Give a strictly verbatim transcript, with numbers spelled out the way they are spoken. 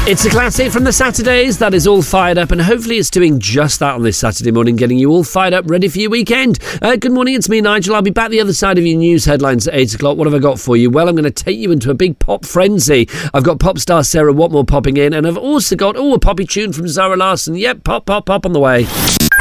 It's a classic from the Saturdays that is all fired up, and hopefully it's doing just that on this Saturday morning, getting you all fired up, ready for your weekend. Uh, good morning, it's me, Nigel. I'll be back the other side of your news headlines at eight o'clock. What have I got for you? Well, I'm going to take you into a big pop frenzy. I've got pop star Sarah Watmore popping in, and I've also got, oh, a poppy tune from Zara Larsson. Yep, pop, pop, pop on the way.